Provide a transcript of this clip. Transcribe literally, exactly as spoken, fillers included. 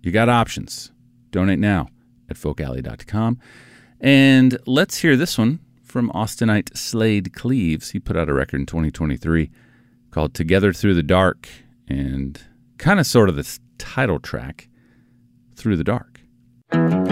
You got options. Donate now at folk alley dot com. And let's hear this one from Austinite Slade Cleaves. He put out a record in twenty twenty-three called Together Through the Dark, and kind of sort of the title track, Through the Dark.